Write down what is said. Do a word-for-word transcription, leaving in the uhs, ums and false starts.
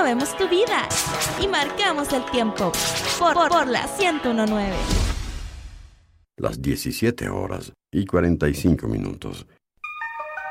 movemos tu vida y marcamos el tiempo por, por, por la ciento uno punto nueve. Las diecisiete horas y cuarenta y cinco minutos.